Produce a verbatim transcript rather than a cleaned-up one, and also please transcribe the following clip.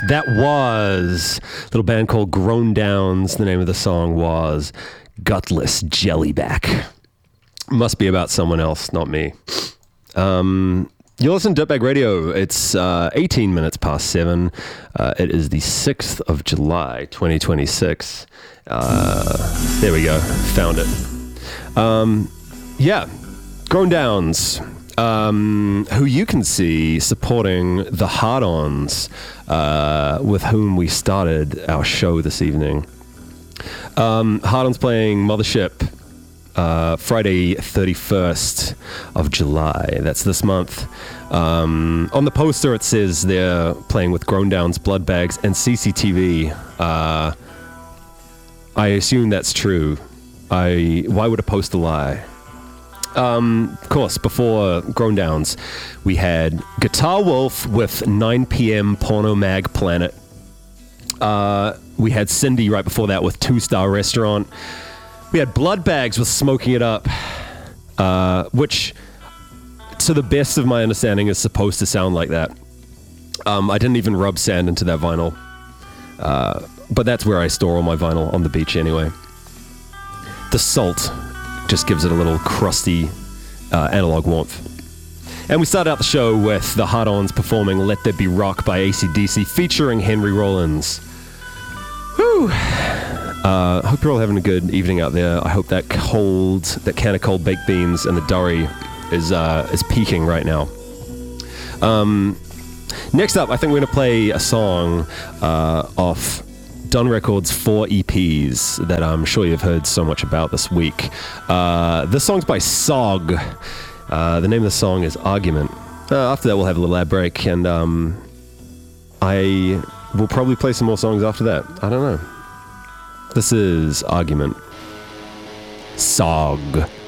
That was a little band called Grown Downs. The name of the song was Gutless Jellyback. Must be about someone else, not me. Um, you listen to Dirtbag Radio. It's uh, eighteen minutes past seven. Uh, it is the sixth of July, twenty twenty-six. Uh, there we go. Found it. Um, yeah. Grown Downs. Um, who you can see supporting the Hard-Ons, uh, with whom we started our show this evening. Um, Hard-Ons playing Mothership uh, Friday thirty-first of July. That's this month. Um, on the poster it says they're playing with Grown Downs, Bloodbags, and C C T V. Uh, I assume that's true. I why would a poster lie? Um, of course, before Grown Downs, we had Guitar Wolf with nine p.m. Porno Mag Planet. Uh, we had Cindy right before that with Two Star Restaurant. We had Bloodbags with Smoking It Up, uh, which, to the best of my understanding, is supposed to sound like that. Um, I didn't even rub sand into that vinyl. Uh, but that's where I store all my vinyl, on the beach anyway. The salt just gives it a little crusty uh, analog warmth. And we started out the show with the Hard-Ons performing Let There Be Rock by A C D C featuring Henry Rollins. Whew. Uh, I hope you're all having a good evening out there. I hope that cold, that can of cold baked beans and the durry is, uh, is peaking right now. Um, next up, I think we're going to play a song uh, off Dun Records' four E Ps that I'm sure you've heard so much about this week. Uh, this song's by Sog. Uh, the name of the song is Argument. Uh, after that, we'll have a little ad break, and um, I will probably play some more songs after that. I don't know. This is Argument. Sog.